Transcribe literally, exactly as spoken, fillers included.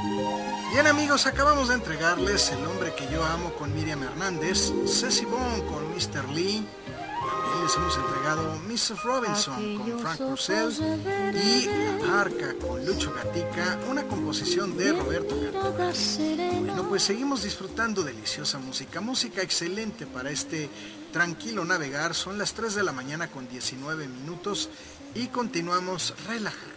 Bien amigos, acabamos de entregarles El hombre que yo amo con Miriam Hernández, Ceci Bone con mister Lee, también les hemos entregado missus Robinson con Frank Purcell y La Barca con Lucho Gatica, una composición de Roberto Cantoral. Bueno, pues seguimos disfrutando deliciosa música, música excelente para este tranquilo navegar. Son las tres de la mañana con diecinueve minutos y continuamos relajados.